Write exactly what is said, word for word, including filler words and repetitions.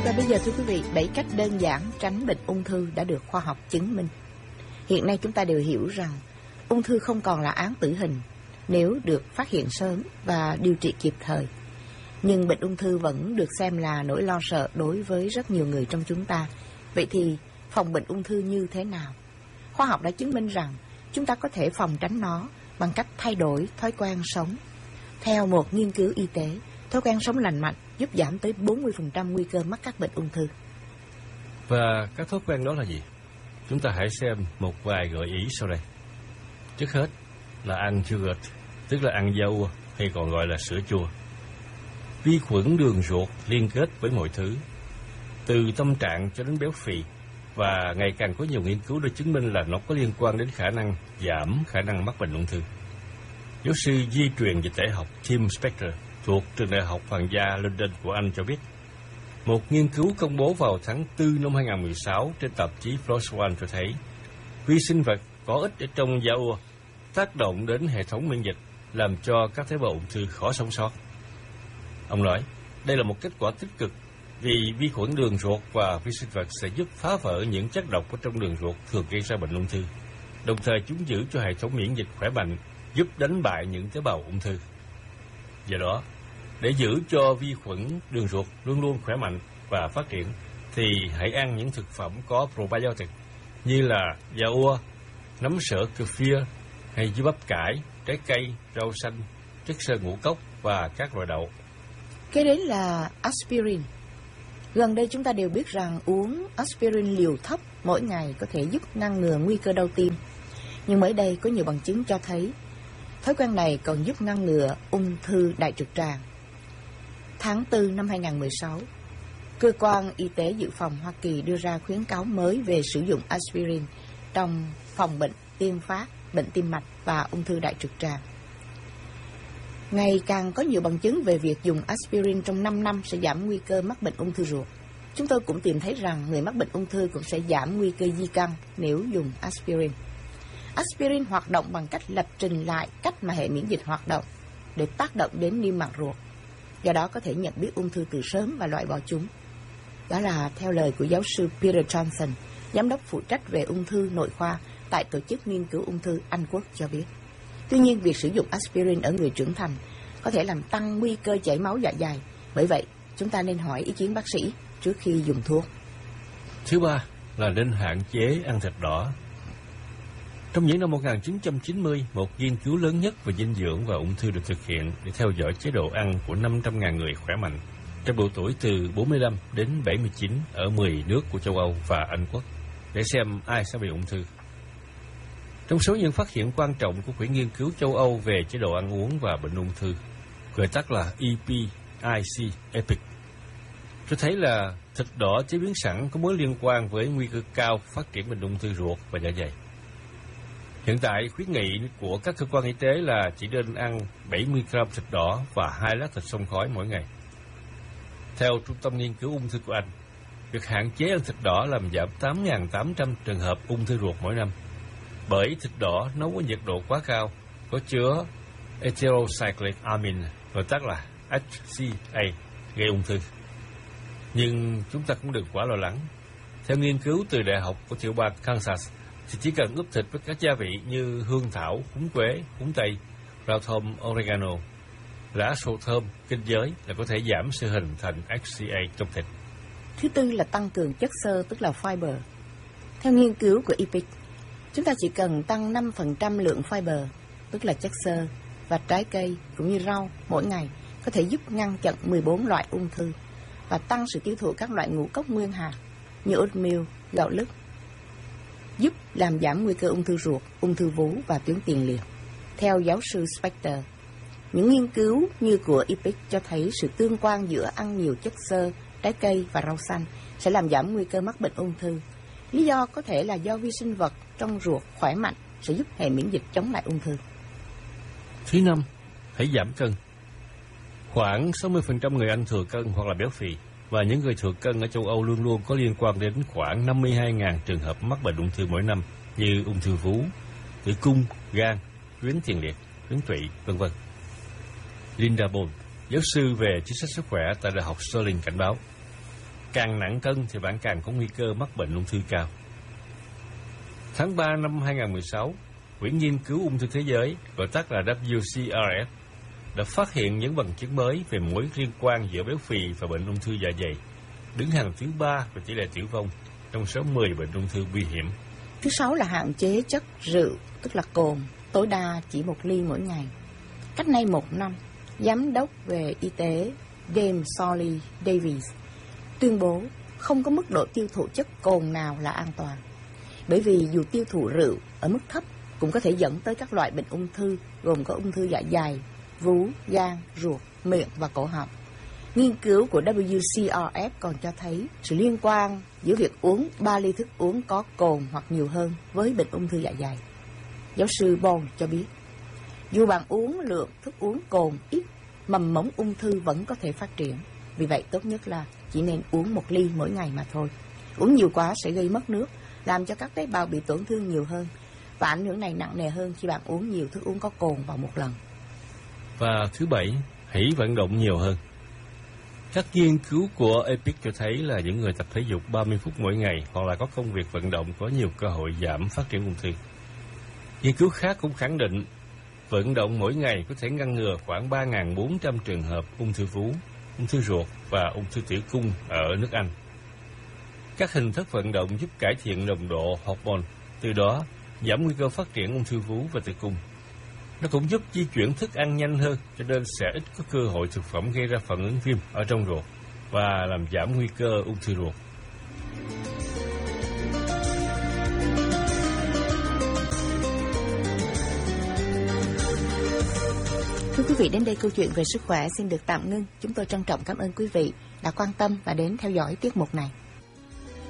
Và bây giờ thưa quý vị, bảy cách đơn giản tránh bệnh ung thư đã được khoa học chứng minh. Hiện nay chúng ta đều hiểu rằng ung thư không còn là án tử hình nếu được phát hiện sớm và điều trị kịp thời. Nhưng bệnh ung thư vẫn được xem là nỗi lo sợ đối với rất nhiều người trong chúng ta. Vậy thì phòng bệnh ung thư như thế nào? Khoa học đã chứng minh rằng chúng ta có thể phòng tránh nó bằng cách thay đổi thói quen sống. Theo một nghiên cứu y tế, thói quen sống lành mạnh giúp giảm tới bốn mươi phần trăm nguy cơ mắc các bệnh ung thư. Và các thói quen đó là gì? Chúng ta hãy xem một vài gợi ý sau đây. Trước hết là ăn yogurt, tức là ăn dâu hay còn gọi là sữa chua. Vi khuẩn đường ruột liên kết với mọi thứ, từ tâm trạng cho đến béo phì, và ngày càng có nhiều nghiên cứu đã chứng minh là nó có liên quan đến khả năng giảm khả năng mắc bệnh ung thư. Giáo sư di truyền dịch tễ học Tim Spector thuộc trường đại học Hoàng gia London của Anh cho biết, một nghiên cứu công bố vào tháng tư năm hai nghìn không trăm mười sáu trên tạp chí PLOS ONE cho thấy vi sinh vật có ích ở trong da ua tác động đến hệ thống miễn dịch, làm cho các tế bào ung thư khó sống sót. Ông nói, đây là một kết quả tích cực vì vi khuẩn đường ruột và vi sinh vật sẽ giúp phá vỡ những chất độc ở trong đường ruột thường gây ra bệnh ung thư. Đồng thời chúng giữ cho hệ thống miễn dịch khỏe mạnh, giúp đánh bại những tế bào ung thư. Do đó, để giữ cho vi khuẩn đường ruột luôn luôn khỏe mạnh và phát triển, thì hãy ăn những thực phẩm có probiotic như là da ua, nấm sữa kefir hay dưa bắp cải, trái cây, rau xanh, chất xơ ngũ cốc và các loại đậu. Kế đến là aspirin. Gần đây chúng ta đều biết rằng uống aspirin liều thấp mỗi ngày có thể giúp ngăn ngừa nguy cơ đau tim. Nhưng mới đây có nhiều bằng chứng cho thấy thói quen này còn giúp ngăn ngừa ung thư đại trực tràng. Tháng tư năm hai nghìn không trăm mười sáu, Cơ quan Y tế Dự phòng Hoa Kỳ đưa ra khuyến cáo mới về sử dụng aspirin trong phòng bệnh tiên phát, bệnh tim mạch và ung thư đại trực tràng. Ngày càng có nhiều bằng chứng về việc dùng aspirin trong năm năm sẽ giảm nguy cơ mắc bệnh ung thư ruột. Chúng tôi cũng tìm thấy rằng người mắc bệnh ung thư cũng sẽ giảm nguy cơ di căn nếu dùng aspirin. Aspirin hoạt động bằng cách lập trình lại cách mà hệ miễn dịch hoạt động để tác động đến niêm mạc ruột. Do đó có thể nhận biết ung thư từ sớm và loại bỏ chúng. Đó là theo lời của giáo sư Peter Johnson, giám đốc phụ trách về ung thư nội khoa tại Tổ chức Nghiên cứu Ung thư Anh Quốc cho biết. Tuy nhiên, việc sử dụng aspirin ở người trưởng thành có thể làm tăng nguy cơ chảy máu dạ dày. Bởi vậy, chúng ta nên hỏi ý kiến bác sĩ trước khi dùng thuốc. Thứ ba là nên hạn chế ăn thịt đỏ. Trong những năm một nghìn chín trăm chín mươi, một nghiên cứu lớn nhất về dinh dưỡng và ung thư được thực hiện để theo dõi chế độ ăn của năm trăm nghìn người khỏe mạnh trong độ tuổi từ bốn mươi lăm đến bảy mươi chín ở mười nước của châu Âu và Anh Quốc để xem ai sẽ bị ung thư. Trong số những phát hiện quan trọng của Quỹ nghiên cứu châu Âu về chế độ ăn uống và bệnh ung thư, gọi tắt là E P I C EPIC, cho thấy là thịt đỏ chế biến sẵn có mối liên quan với nguy cơ cao phát triển bệnh ung thư ruột và dạ dày. Hiện tại, khuyến nghị của các cơ quan y tế là chỉ nên ăn bảy mươi gam thịt đỏ và hai lát thịt xông khói mỗi ngày. Theo Trung tâm Nghiên cứu Ung thư của Anh, việc hạn chế ăn thịt đỏ làm giảm tám nghìn tám trăm trường hợp ung thư ruột mỗi năm, bởi thịt đỏ nấu với nhiệt độ quá cao, có chứa heterocyclic amine, gọi tắt là H C A, gây ung thư. Nhưng chúng ta cũng đừng quá lo lắng. Theo nghiên cứu từ Đại học của tiểu bang Kansas, thì chỉ cần ướp thịt với các gia vị như hương thảo, húng quế, húng tây, rau thơm oregano, lá sô thơm, kinh giới là có thể giảm sự hình thành H C A trong thịt. Thứ tư là tăng cường chất xơ, tức là fiber. Theo nghiên cứu của E P I C, chúng ta chỉ cần tăng năm phần trăm lượng fiber, tức là chất xơ, và trái cây cũng như rau mỗi ngày có thể giúp ngăn chặn mười bốn loại ung thư và tăng sự tiêu thụ các loại ngũ cốc nguyên hạt như oatmeal, gạo lứt, giúp làm giảm nguy cơ ung thư ruột, ung thư vú và tuyến tiền liệt. Theo giáo sư Spector, những nghiên cứu như của E P I C cho thấy sự tương quan giữa ăn nhiều chất xơ, trái cây và rau xanh sẽ làm giảm nguy cơ mắc bệnh ung thư. Lý do có thể là do vi sinh vật trong ruột khỏe mạnh sẽ giúp hệ miễn dịch chống lại ung thư. Thứ năm, hãy giảm cân. Khoảng sáu mươi phần trăm người ăn thừa cân hoặc là béo phì, và những người thừa cân ở châu Âu luôn luôn có liên quan đến khoảng năm mươi hai nghìn trường hợp mắc bệnh ung thư mỗi năm như ung thư vú, tử cung, gan, tuyến tiền liệt, tuyến tụy, vân vân. Linda Bone, giáo sư về chính sách sức khỏe tại Đại học Sterling cảnh báo, Càng nặng cân thì bạn càng có nguy cơ mắc bệnh ung thư cao. Tháng ba năm hai nghìn không trăm mười sáu, Quỹ nghiên cứu ung thư thế giới, gọi tắt là W C R F, đã phát hiện những bằng chứng mới về mối liên quan giữa béo phì và bệnh ung thư dạ dày, đứng hàng thứ ba về tỷ lệ tử vong trong số mười bệnh ung thư nguy hiểm. Thứ sáu là hạn chế chất rượu, tức là cồn, tối đa chỉ một ly mỗi ngày. Cách nay một năm, Giám đốc về y tế James Solly Davis tuyên bố không có mức độ tiêu thụ chất cồn nào là an toàn. Bởi vì dù tiêu thụ rượu ở mức thấp cũng có thể dẫn tới các loại bệnh ung thư, gồm có ung thư dạ dày, vú, gan, ruột, miệng và cổ họng. Nghiên cứu của W C R F còn cho thấy sự liên quan giữa việc uống ba ly thức uống có cồn hoặc nhiều hơn với bệnh ung thư dạ dày. Giáo sư Bond cho biết, dù bạn uống lượng thức uống cồn ít, mầm mống ung thư vẫn có thể phát triển. Vì vậy tốt nhất là chỉ nên uống một ly mỗi ngày mà thôi. Uống nhiều quá sẽ gây mất nước, làm cho các tế bào bị tổn thương nhiều hơn, và ảnh hưởng này nặng nề hơn khi bạn uống nhiều thức uống có cồn vào một lần. Và thứ bảy, hãy vận động nhiều hơn. Các nghiên cứu của EPIC cho thấy là những người tập thể dục ba mươi phút mỗi ngày hoặc là có công việc vận động có nhiều cơ hội giảm phát triển ung thư. Nghiên cứu khác cũng khẳng định vận động mỗi ngày có thể ngăn ngừa khoảng ba nghìn bốn trăm trường hợp ung thư vú, ung thư ruột và ung thư tử cung ở nước Anh. Các hình thức vận động giúp cải thiện nồng độ hormone, từ đó giảm nguy cơ phát triển ung thư vú và tử cung. Nó cũng giúp di chuyển thức ăn nhanh hơn, cho nên sẽ ít có cơ hội thực phẩm gây ra phản ứng viêm ở trong ruột và làm giảm nguy cơ ung thư ruột. Thưa quý vị, đến đây câu chuyện về sức khỏe xin được tạm ngưng. Chúng tôi trân trọng cảm ơn quý vị đã quan tâm và đến theo dõi tiết mục này.